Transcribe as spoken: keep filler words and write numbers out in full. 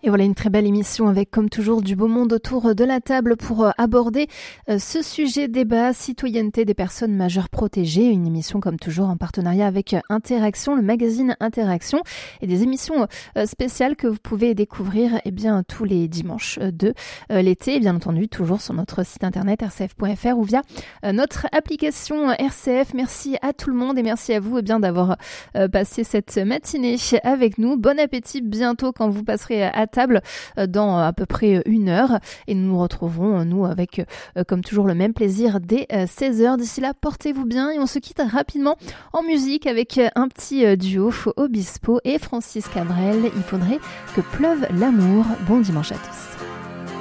Et voilà une très belle émission avec, comme toujours, du beau monde autour de la table pour aborder ce sujet débat, citoyenneté des personnes majeures protégées. Une émission, comme toujours, en partenariat avec Interaction, le magazine Interaction, et des émissions spéciales que vous pouvez découvrir eh bien, tous les dimanches de l'été, et bien entendu, toujours sur notre site internet r c f point f r ou via notre application R C F. Merci à tout le monde et merci à vous eh bien, d'avoir passé cette matinée avec nous. Bon appétit bientôt quand vous passerez à table dans à peu près une heure et nous nous retrouverons nous avec comme toujours le même plaisir dès seize heures. D'ici là, portez-vous bien et on se quitte rapidement en musique avec un petit duo, Obispo et Francis Cabrel. Il faudrait que pleuve l'amour. Bon dimanche à tous.